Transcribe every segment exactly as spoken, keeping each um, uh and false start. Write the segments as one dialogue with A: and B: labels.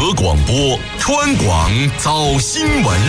A: 合广播川广早新闻。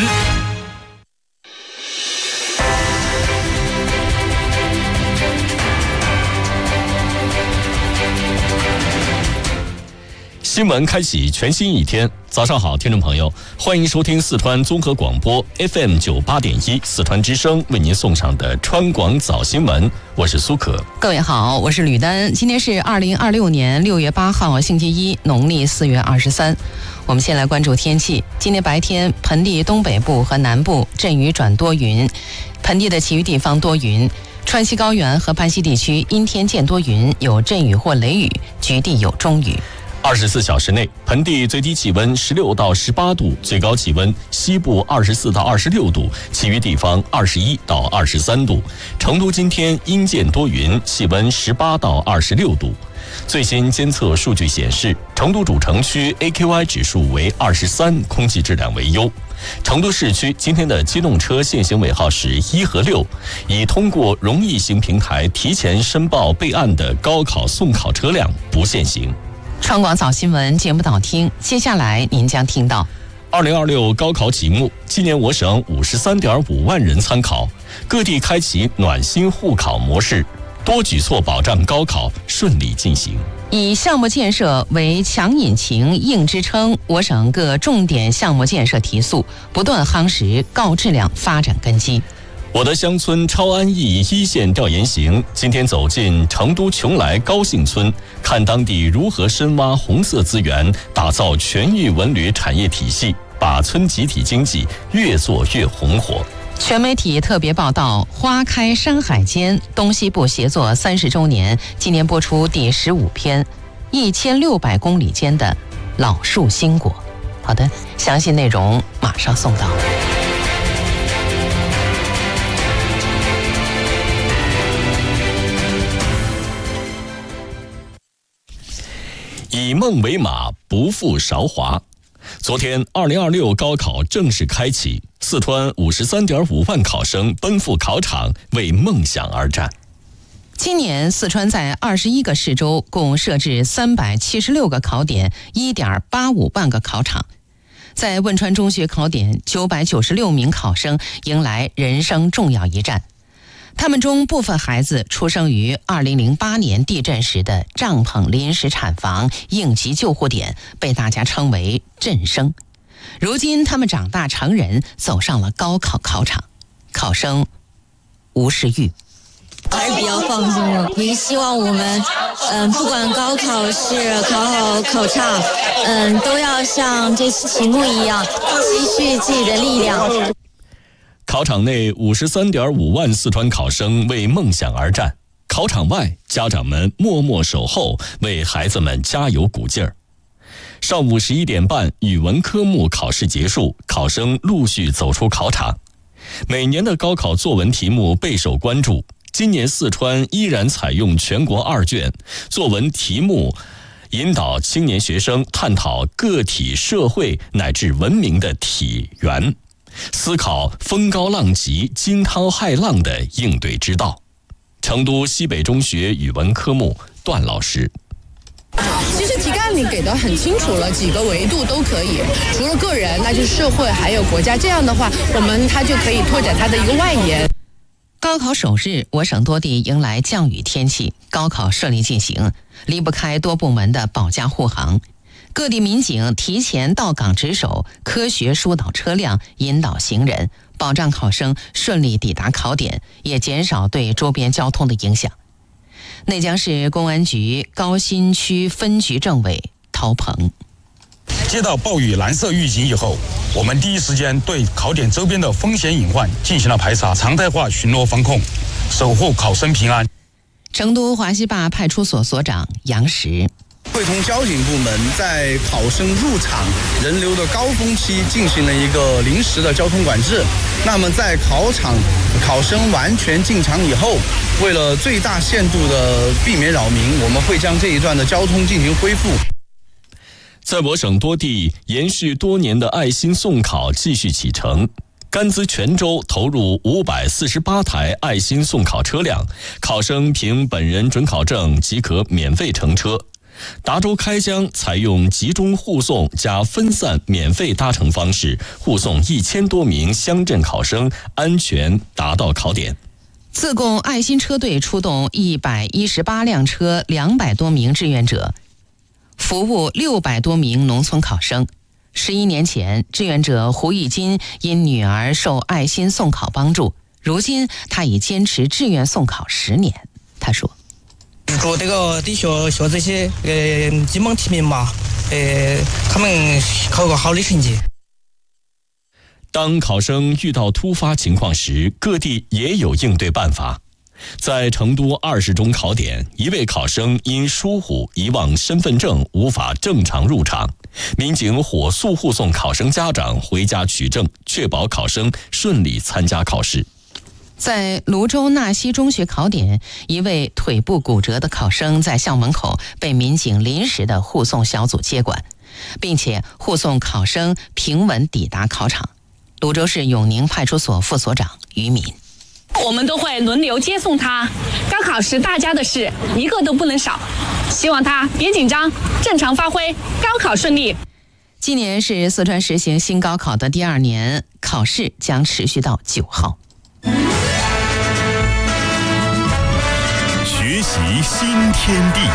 A: 新闻开启全新一天，早上好，听众朋友，欢迎收听四川综合广播 F M 九八点一四川之声为您送上的川广早新闻，我是苏可。
B: 各位好，我是吕丹。今天是二零二六年六月八号，星期一，农历四月二十三。我们先来关注天气。今天白天，盆地东北部和南部阵雨转多云，盆地的其余地方多云。川西高原和攀西地区阴天见多云，有阵雨或雷雨，局地有中雨。
A: 二十四小时内，盆地最低气温十六到十八度，最高气温西部二十四到二十六度，其余地方二十一到二十三度。成都今天阴见多云，气温十八到二十六度。最新监测数据显示，成都主城区 A Q I 指数为二十三，空气质量为优。成都市区今天的机动车限行尾号是一和六，已通过容易行平台提前申报备案的高考送考车辆不限行。
B: 川广早新闻节目导听，接下来您将听到：
A: 二零二六高考启幕，今年我省五十三点五万人参考，各地开启暖心互考模式，多举措保障高考顺利进行。
B: 以项目建设为强引擎、硬支撑，我省各重点项目建设提速，不断夯实高质量发展根基。
A: 我的乡村超安逸一线调研行今天走进成都邛崃高兴村，看当地如何深挖红色资源，打造全域文旅产业体系，把村集体经济越做越红火。
B: 全媒体特别报道：花开山海间，东西部协作三十周年，今年播出第十五篇，一千六百公里间的老树新果。好的，详细内容马上送到。
A: 以梦为马，不负韶华。昨天二零二六高考正式开启，四川五十三点五万考生奔赴考场，为梦想而战。
B: 今年四川在二十一个市州共设置三百七十六个考点，一点八五万个考场。在汶川中学考点，九百九十六名考生迎来人生重要一战。他们中部分孩子出生于二零零八年地震时的帐篷临时产房应急救护点，被大家称为震生。如今他们长大成人，走上了高考考场。考生吴世玉：
C: 还是比较放松的，也希望我们嗯，不管高考试考好考差，嗯，都要像这次题目一样积蓄自己的力量。
A: 考场内五十三点五万四川考生为梦想而战，考场外家长们默默守候，为孩子们加油鼓劲儿。上午十一点半，语文科目考试结束，考生陆续走出考场。每年的高考作文题目备受关注，今年四川依然采用全国二卷，作文题目引导青年学生探讨个体、社会乃至文明的体源，思考风高浪急、惊涛骇浪的应对之道。成都西北中学语文科目段老师：
D: 其实题干里给的很清楚了，几个维度都可以，除了个人，那就是社会还有国家。这样的话，我们它就可以拓展它的一个外延。
B: 高考首日，我省多地迎来降雨天气，高考顺利进行，离不开多部门的保驾护航。各地民警提前到岗值守，科学疏导车辆，引导行人，保障考生顺利抵达考点，也减少对周边交通的影响。内江市公安局高新区分局政委陶鹏：
E: 接到暴雨蓝色预警以后，我们第一时间对考点周边的风险隐患进行了排查，常态化巡逻防控，守护考生平安。
B: 成都华西坝派出所所长杨石：
F: 会同交警部门在考生入场人流的高峰期进行了一个临时的交通管制。那么在考场考生完全进场以后，为了最大限度的避免扰民，我们会将这一段的交通进行恢复。
A: 在我省多地延续多年的爱心送考继续启程，甘孜全州投入五百四十八台爱心送考车辆，考生凭本人准考证即可免费乘车。 达州开江采用集中护送加分散免费搭乘方式，护送一千多名乡镇考生安全达到考点。
B: 自贡爱心车队出动一百一十八辆车，两百多名志愿者，服务六百多名农村考生。十一年前，志愿者胡玉金因女儿受爱心送考帮助，如今他已坚持志愿送考十年。他说：“
G: 祝这个的学学这些呃金榜题名嘛，呃，他们考个好的成绩。”
A: 当考生遇到突发情况时，各地也有应对办法。在成都二十中考点，一位考生因疏忽遗忘身份证，无法正常入场。民警火速护送考生家长回家取证，确保考生顺利参加考试。
B: 在泸州纳西中学考点，一位腿部骨折的考生在校门口被民警临时的护送小组接管，并且护送考生平稳抵达考场。泸州市永宁派出所副所长于敏：
H: 我们都会轮流接送他，高考时大家的事一个都不能少，希望他别紧张，正常发挥，高考顺利。
B: 今年是四川实行新高考的第二年，考试将持续到九号。
I: 学习新天地。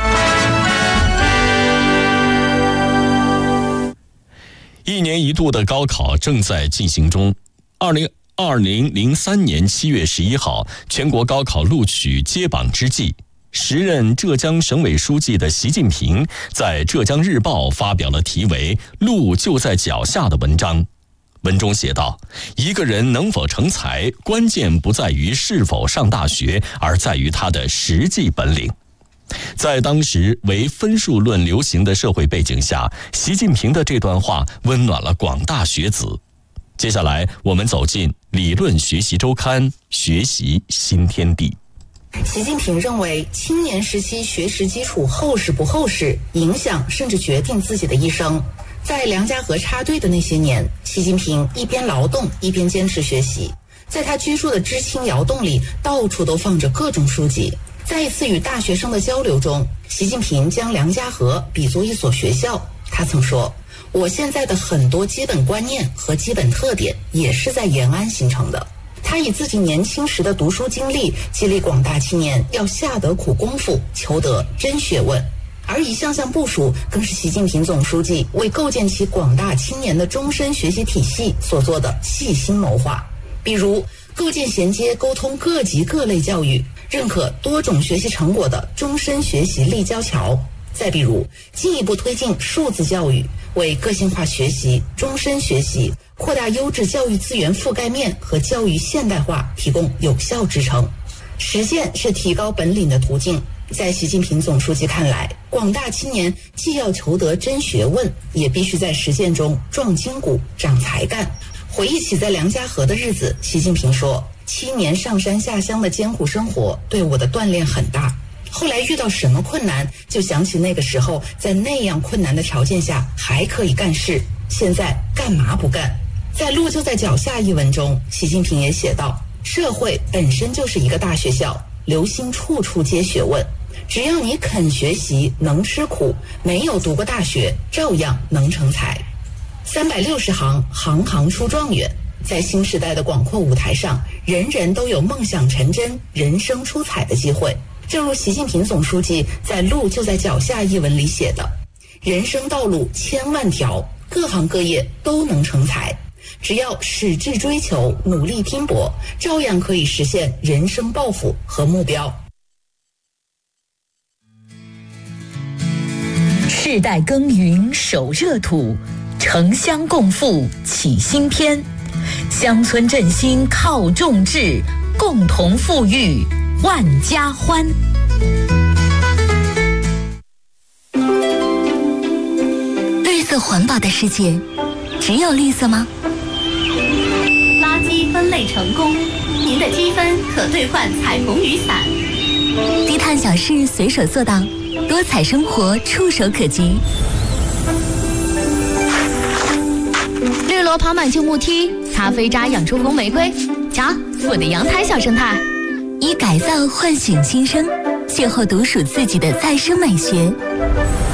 A: 一年一度的高考正在进行中。二零二零零三年七月十一号，全国高考录取揭榜之际，时任浙江省委书记的习近平在《浙江日报》发表了题为《路就在脚下》的文章。文中写道：一个人能否成才，关键不在于是否上大学，而在于他的实际本领。在当时为分数论流行的社会背景下，习近平的这段话温暖了广大学子。接下来我们走进理论学习周刊，学习新天地。
J: 习近平认为，青年时期学识基础厚实不厚实，影响甚至决定自己的一生。在梁家河插队的那些年，习近平一边劳动一边坚持学习。在他居住的知青窑洞里，到处都放着各种书籍。在一次与大学生的交流中，习近平将梁家河比作一所学校。他曾说：“我现在的很多基本观念和基本特点，也是在延安形成的。”他以自己年轻时的读书经历，激励广大青年要下得苦功夫，求得真学问。而一项项部署，更是习近平总书记为构建起广大青年的终身学习体系所做的细心谋划。比如，构建衔接沟通各级各类教育，认可多种学习成果的终身学习立交桥。再比如，进一步推进数字教育，为个性化学习、终身学习、扩大优质教育资源覆盖面和教育现代化提供有效支撑。实践是提高本领的途径。在习近平总书记看来，广大青年既要求得真学问，也必须在实践中壮筋骨、长才干。回忆起在梁家河的日子，习近平说：“七年上山下乡的艰苦生活对我的锻炼很大。后来遇到什么困难，就想起那个时候在那样困难的条件下还可以干事，现在干嘛不干？”在《路就在脚下》一文中，习近平也写道：“社会本身就是一个大学校，留心处处皆学问。只要你肯学习，能吃苦，没有读过大学，照样能成才。三百六十行，行行出状元。”在新时代的广阔舞台上，人人都有梦想成真、人生出彩的机会。正如习近平总书记在《路就在脚下》一文里写的：“人生道路千万条，各行各业都能成才。只要矢志追求，努力拼搏，照样可以实现人生抱负和目标。”
K: 世代耕耘守热土，城乡共富启新篇。乡村振兴靠众志，共同富裕万家欢。
L: 绿色环保的世界，只有绿色吗？
M: 垃圾分类成功，您的积分可兑换彩虹雨伞。
L: 低碳小事随手做到，多彩生活触手可及。
M: 绿萝跑满旧木梯，咖啡渣养出红玫瑰。瞧，我的阳台小生态。
L: 以改造唤醒新生， 邂逅独属自己的再生美学。